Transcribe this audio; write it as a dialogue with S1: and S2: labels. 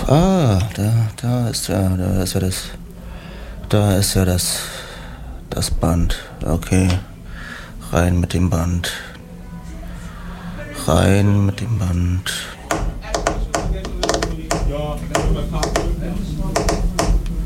S1: Da ist ja, das Band. Okay, rein mit dem Band. Rein mit dem Band.